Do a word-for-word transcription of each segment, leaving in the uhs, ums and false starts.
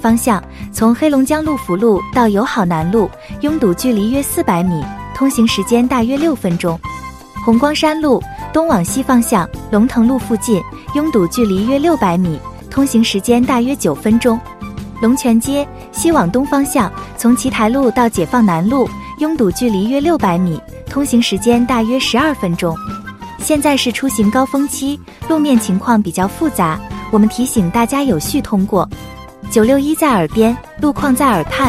方向，从黑龙江路福路到友好南路，拥堵距离约四百米，通行时间大约六分钟。红光山路东往西方向，龙腾路附近，拥堵距离约六百米，通行时间大约九分钟。龙泉街西往东方向，从奇台路到解放南路，拥堵距离约六百米，通行时间大约十二分钟。现在是出行高峰期，路面情况比较复杂，我们提醒大家有序通过。九六一在耳边，路况在耳畔。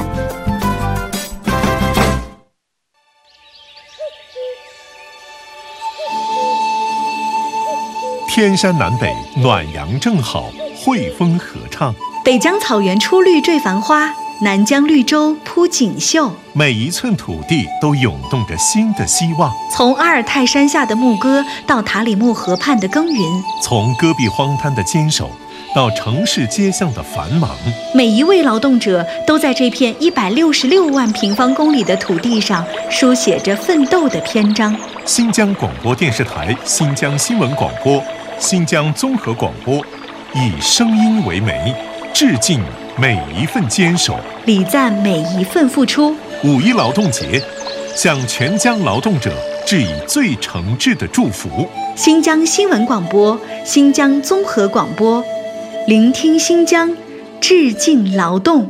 天山南北，暖阳正好，汇风合唱。 北疆草原初绿缀繁花，南疆绿洲铺锦绣。 每一寸土地都涌动着新的希望。 从阿尔泰山下的牧歌，到塔里木河畔的耕耘； 从戈壁荒滩的坚守，到城市街巷的繁忙。 每一位劳动者都在这片一百六十六万平方公里的土地上书写着奋斗的篇章。 新疆广播电视台、新疆新闻广播、新疆综合广播，以声音为媒，致敬每一份坚守， 礼赞每一份付出。 五一劳动节，向全疆劳动者致以最诚挚的祝福。 新疆新闻广播、新疆综合广播，聆听新疆，致敬劳动。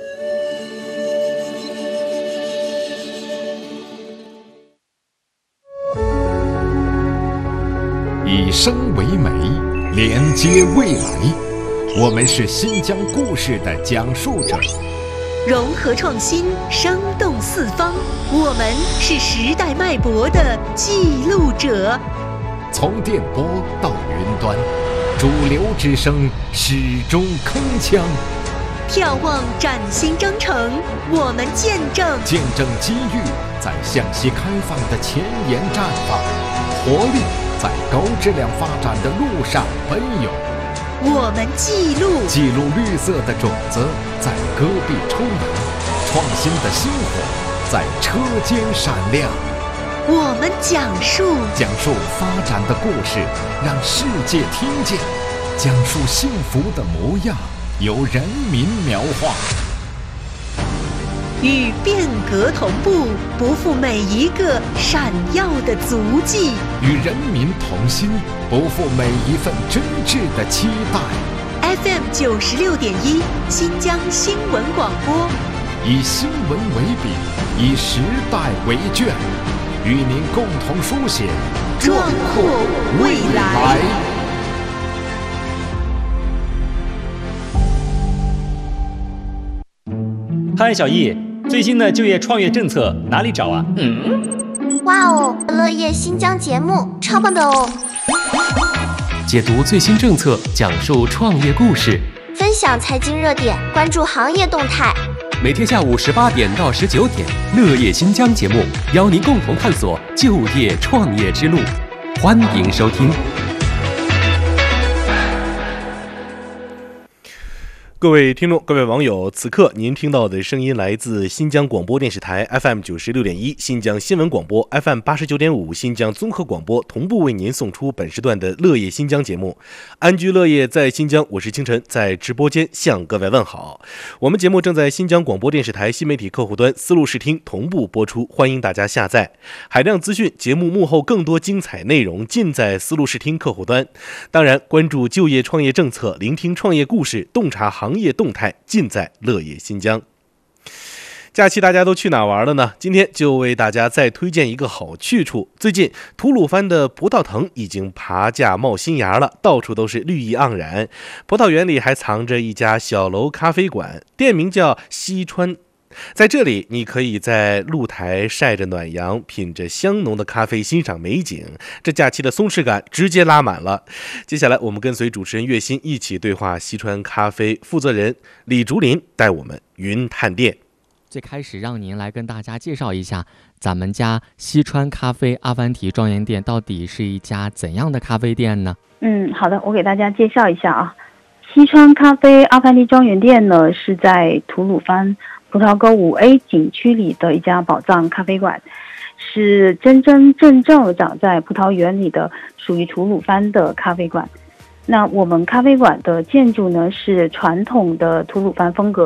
以声为媒，连接未来。我们是新疆故事的讲述者， 融合创新，生动四方。我们是时代脉搏的记录者。 从电波到云端，主流之声始终铿锵。 眺望崭新征程，我们见证见证机遇在向西开放的前沿绽放，活力在高质量发展的路上奔涌。 我们记录记录绿色的种子在戈壁抽芽，创新的星火在车间闪亮。 我们讲述讲述发展的故事，让世界听见，讲述幸福的模样，由人民描画。 与变革同步，不负每一个闪耀的足迹； 与人民同心，不负每一份真挚的期待。 F M 九十六点一，新疆新闻广播， 以新闻为笔，以时代为卷，与您共同书写壮阔未来。 嗨，小易，最新的就业创业政策哪里找啊？ 嗯，哇哦，乐业新疆节目超棒的哦！ 解读最新政策，讲述创业故事， 分享财经热点，关注行业动态。 每天下午十八点到十九点，乐业新疆节目邀您共同探索就业创业之路，欢迎收听。 各位听众，各位网友，此刻您听到的声音来自新疆广播电视台 F M 九十六点一、新疆新闻广播 F M 八十九点五、新疆综合广播同步为您送出本时段的乐业新疆节目。安居乐业在新疆，我是清晨，在直播间向各位问好。我们节目正在新疆广播电视台新媒体客户端思路视听同步播出，欢迎大家下载。海量资讯，节目幕后更多精彩内容尽在思路视听客户端。当然，关注就业创业政策，聆听创业故事，洞察行业动态，尽在乐业新疆。假期大家都去哪玩了呢？今天就为大家再推荐一个好去处。最近吐鲁番的葡萄藤已经爬架冒新芽了，到处都是绿意盎然。葡萄园里还藏着一家小楼咖啡馆，店名叫西川。在这里，你可以在露台晒着暖阳，品着香浓的咖啡，欣赏美景。这假期的松弛感直接拉满了。接下来，我们跟随主持人岳鑫一起对话西川咖啡负责人李竹林，带我们云探店。 最开始让您来跟大家介绍一下咱们家西川咖啡阿凡提庄园店到底是一家怎样的咖啡店呢？ 嗯，好的，我给大家介绍一下啊。西川咖啡阿凡提庄园店呢，是在吐鲁番葡萄沟五 A 景区里的一家宝藏咖啡馆，是真真正正长在葡萄园里的属于吐鲁番的咖啡馆。那我们咖啡馆的建筑呢，是传统的吐鲁番风格，